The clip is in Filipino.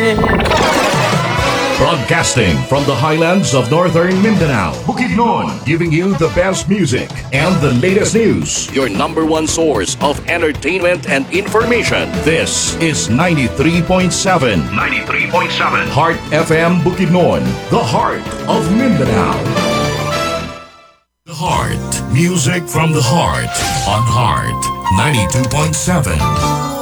Broadcasting from the highlands of northern Mindanao, Bukidnon, giving you the best music and the latest news. Your number one source of entertainment and information. This is 93.7. 93.7. Heart FM Bukidnon, the heart of Mindanao. The Heart. Music from the heart on Heart 92.7.